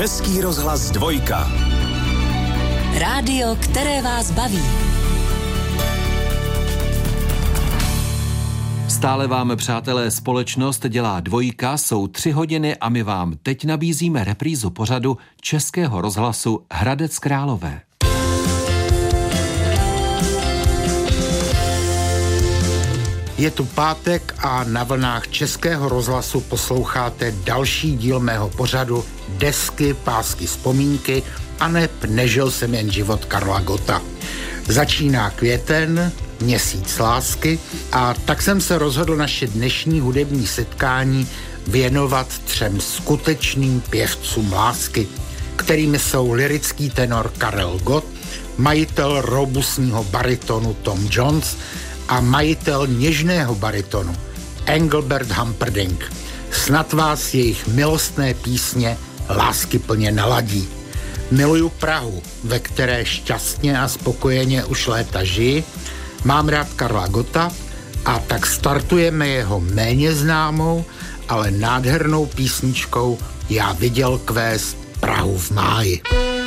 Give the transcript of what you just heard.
Český rozhlas 2. Rádio, které vás baví. Stále vám, přátelé, společnost dělá 2, jsou 3 hodiny a my vám teď nabízíme reprízu pořadu Českého rozhlasu Hradec Králové. Je tu pátek a na vlnách Českého rozhlasu posloucháte další díl mého pořadu Desky, pásky, vzpomínky aneb Nežil jsem jen život Karla Gotta. Začíná květen, měsíc lásky, a tak jsem se rozhodl naše dnešní hudební setkání věnovat 3 skutečným pěvcům lásky, kterými jsou lyrický tenor Karel Gott, majitel robustního baritonu Tom Jones a majitel něžného baritonu Engelbert Humperdinck. Snad vás jejich milostné písně láskyplně naladí. Miluju Prahu, ve které šťastně a spokojeně už léta žiji, mám rád Karla Gotta, a tak startujeme jeho méně známou, ale nádhernou písničkou Já viděl kvést Prahu v máji.